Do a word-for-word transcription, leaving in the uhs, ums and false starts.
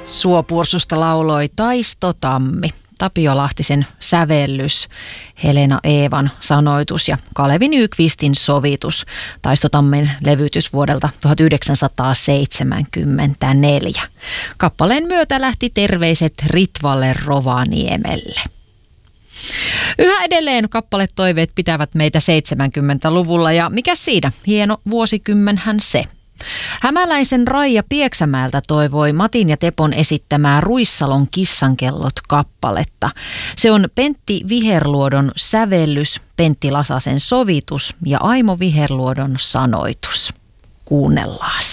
Suopursusta lauloi Taisto Tammi, Tapio Lahtisen sävellys, Helena Eevan sanoitus ja Kalevi Nykvistin sovitus. Taisto Tammen levytys vuodelta tuhatyhdeksänsataaseitsemänkymmentäneljä. Kappaleen myötä lähti terveiset Ritvalle Rovaniemelle. Yhä edelleen kappaletoiveet pitävät meitä seitsemänkymmentäluvulla ja mikä siinä? Hieno vuosikymmenhän se. Hämäläisen Raija Pieksämäeltä toivoi Matin ja Tepon esittämää Ruissalon Kissankellot-kappaletta. Se on Pentti Viherluodon sävellys, Pentti Lasasen sovitus ja Aimo Viherluodon sanoitus. Kuunnellaan.